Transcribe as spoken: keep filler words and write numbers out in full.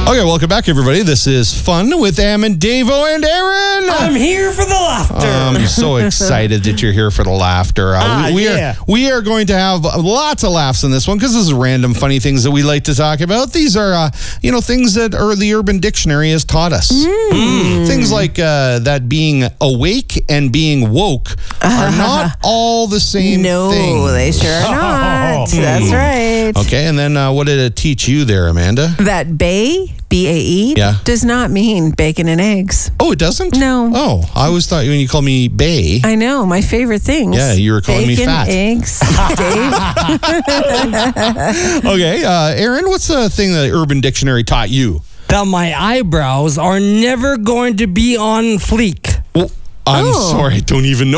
Okay, welcome back, everybody. This is Fun with Am and Davo and Aaron. I'm here for the laughter. I'm so excited that you're here for the laughter. Uh, Ah, we, we yeah. are we are going to have lots of laughs in this one because this is random funny things that we like to talk about. These are, uh, you know, things that are the Urban Dictionary has taught us. Mm. Things like uh, that being awake and being woke are not all the same No, thing. they sure are not. That's right. Okay, and then uh, what did it teach you there, Amanda? That bay, B A E, Yeah. does not mean bacon and eggs. Oh, it doesn't? No. Oh, I always thought when you called me Bay. I know, my favorite things. Yeah, you were calling me bacon, fat. eggs, Dave. Okay, uh, Aaron, what's the thing that Urban Dictionary taught you? That my eyebrows are never going to be on fleek. Well, I'm Oh. sorry, I don't even know.